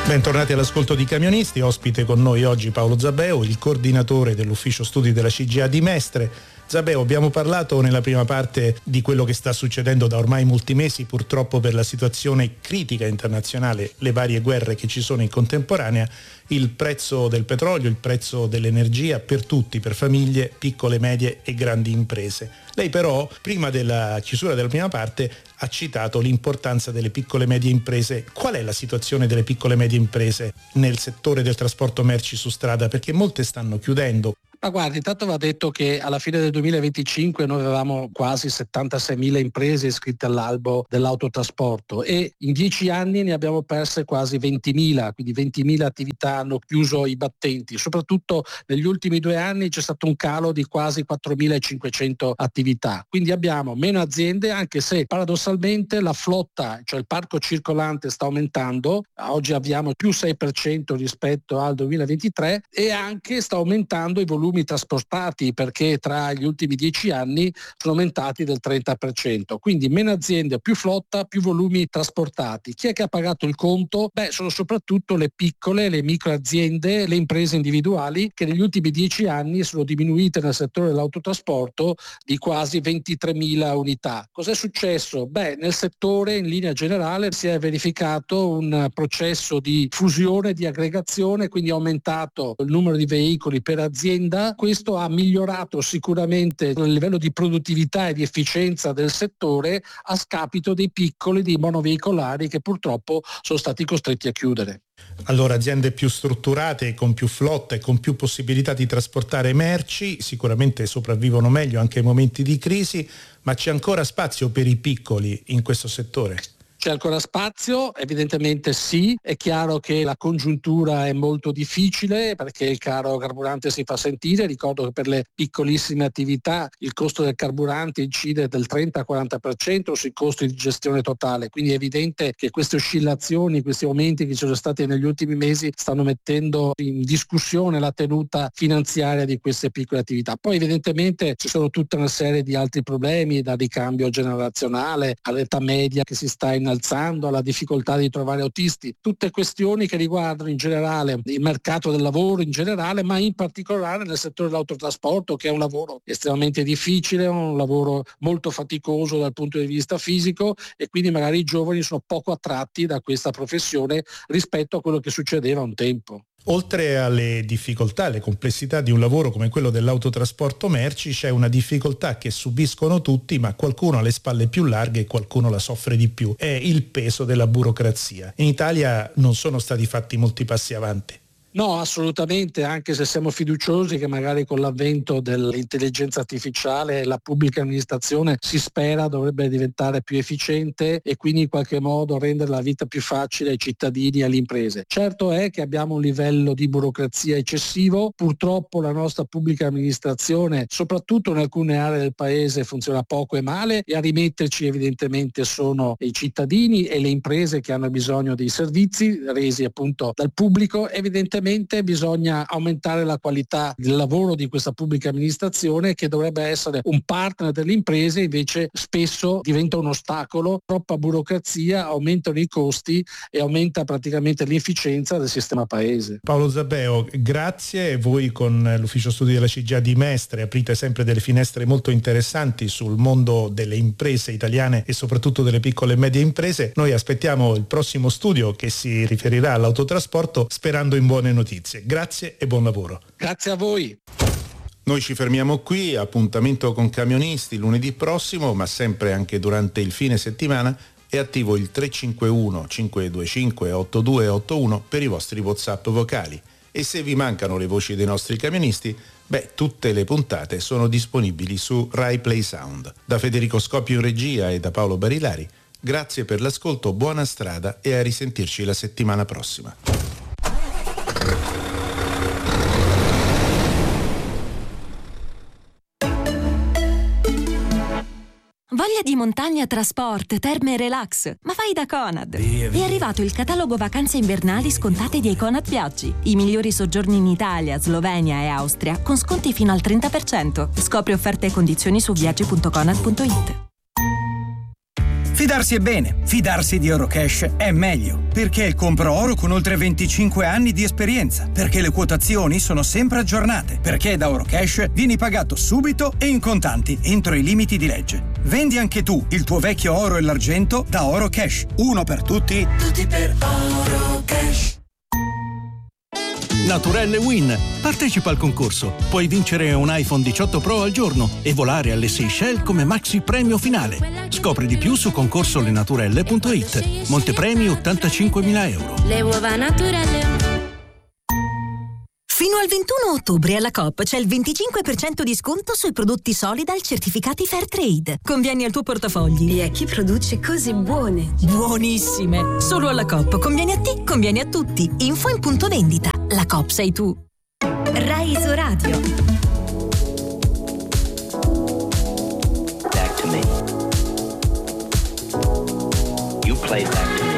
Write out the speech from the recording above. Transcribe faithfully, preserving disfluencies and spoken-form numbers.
Bentornati all'ascolto di Camionisti, ospite con noi oggi Paolo Zabeo, il coordinatore dell'ufficio studi della C G A di Mestre. Zabeo, abbiamo parlato nella prima parte di quello che sta succedendo da ormai molti mesi, purtroppo per la situazione critica internazionale, le varie guerre che ci sono in contemporanea, il prezzo del petrolio, il prezzo dell'energia per tutti, per famiglie, piccole, medie e grandi imprese. Lei però, prima della chiusura della prima parte, ha citato l'importanza delle piccole e medie imprese. Qual è la situazione delle piccole e medie imprese nel settore del trasporto merci su strada? Perché molte stanno chiudendo. Ma guardi, intanto va detto che alla fine del duemilaventicinque noi avevamo quasi settantaseimila imprese iscritte all'albo dell'autotrasporto e in dieci anni ne abbiamo perse quasi ventimila, quindi ventimila attività hanno chiuso i battenti. Soprattutto negli ultimi due anni c'è stato un calo di quasi quattromilacinquecento attività, quindi abbiamo meno aziende, anche se paradossalmente la flotta, cioè il parco circolante, sta aumentando. Oggi abbiamo più sei per cento rispetto al duemilaventitré e anche sta aumentando i volumi trasportati, perché tra gli ultimi dieci anni sono aumentati del trenta per cento, quindi meno aziende, più flotta, più volumi trasportati. Chi è che ha pagato il conto? Beh, sono soprattutto le piccole, le micro aziende, le imprese individuali che negli ultimi dieci anni sono diminuite nel settore dell'autotrasporto di quasi ventitremila unità. Cos'è successo? Beh, nel settore in linea generale si è verificato un processo di fusione, di aggregazione, quindi è aumentato il numero di veicoli per azienda. Questo ha migliorato sicuramente il livello di produttività e di efficienza del settore a scapito dei piccoli, dei monoveicolari che purtroppo sono stati costretti a chiudere. Allora, aziende più strutturate, con più flotta e con più possibilità di trasportare merci, sicuramente sopravvivono meglio anche in momenti di crisi, ma c'è ancora spazio per i piccoli in questo settore? C'è ancora spazio? Evidentemente sì, è chiaro che la congiuntura è molto difficile perché il caro carburante si fa sentire. Ricordo che per le piccolissime attività il costo del carburante incide del trenta quaranta per cento sui costi di gestione totale, quindi è evidente che queste oscillazioni, questi aumenti che ci sono stati negli ultimi mesi stanno mettendo in discussione la tenuta finanziaria di queste piccole attività. Poi evidentemente ci sono tutta una serie di altri problemi, da ricambio generazionale all'età media che si sta innalzando, alzando, alla difficoltà di trovare autisti, tutte questioni che riguardano in generale il mercato del lavoro in generale, ma in particolare nel settore dell'autotrasporto, che è un lavoro estremamente difficile, un lavoro molto faticoso dal punto di vista fisico, e quindi magari i giovani sono poco attratti da questa professione rispetto a quello che succedeva un tempo. Oltre alle difficoltà, alle complessità di un lavoro come quello dell'autotrasporto merci, c'è una difficoltà che subiscono tutti, ma qualcuno ha le spalle più larghe e qualcuno la soffre di più. È il peso della burocrazia. In Italia non sono stati fatti molti passi avanti. No, assolutamente, anche se siamo fiduciosi che magari con l'avvento dell'intelligenza artificiale la pubblica amministrazione, si spera, dovrebbe diventare più efficiente e quindi in qualche modo rendere la vita più facile ai cittadini e alle imprese. Certo è che abbiamo un livello di burocrazia eccessivo, purtroppo la nostra pubblica amministrazione, soprattutto in alcune aree del paese, funziona poco e male, e a rimetterci evidentemente sono i cittadini e le imprese che hanno bisogno dei servizi resi appunto dal pubblico. Evidentemente bisogna aumentare la qualità del lavoro di questa pubblica amministrazione, che dovrebbe essere un partner delle imprese, invece spesso diventa un ostacolo. Troppa burocrazia, aumentano i costi e aumenta praticamente l'efficienza del sistema paese. Paolo Zabeo, grazie. Voi con l'ufficio studi della C G A di Mestre aprite sempre delle finestre molto interessanti sul mondo delle imprese italiane e soprattutto delle piccole e medie imprese. Noi aspettiamo il prossimo studio che si riferirà all'autotrasporto, sperando in buone notizie. Grazie e buon lavoro. Grazie a voi. Noi ci fermiamo qui, appuntamento con Camionisti lunedì prossimo, ma sempre anche durante il fine settimana è attivo il tre cinque uno cinque due cinque otto due otto uno per i vostri WhatsApp vocali. E se vi mancano le voci dei nostri camionisti, beh, tutte le puntate sono disponibili su Rai Play Sound. Da Federico Scopio in regia e da Paolo Barilari, grazie per l'ascolto, buona strada e a risentirci la settimana prossima. Voglia di montagna, trasport, terme e relax? Ma vai da Conad! È arrivato il catalogo vacanze invernali scontate di Econad Viaggi. I migliori soggiorni in Italia, Slovenia e Austria con sconti fino al trenta per cento. Scopri offerte e condizioni su viaggi punto conad punto it. Fidarsi è bene, fidarsi di Eurocash è meglio, perché compro oro con oltre venticinque anni di esperienza, perché le quotazioni sono sempre aggiornate, perché da Eurocash vieni pagato subito e in contanti entro i limiti di legge. Vendi anche tu il tuo vecchio oro e l'argento da Eurocash. Uno per tutti, tutti per Eurocash. Naturelle Win. Partecipa al concorso. Puoi vincere un iPhone diciotto Pro al giorno e volare alle Seychelles come maxi premio finale. Scopri di più su concorsolenaturelle punto it. Montepremi ottantacinquemila euro. Le uova Naturelle. Fino al ventuno ottobre alla Coop c'è il venticinque per cento di sconto sui prodotti Solidal certificati Fairtrade. Convieni al tuo portafogli. E a chi produce cose buone. Buonissime! Solo alla Coop. Convieni a te, convieni a tutti. Info in punto vendita. La Coop sei tu. Rai Isoradio. Back to me. You play back to me.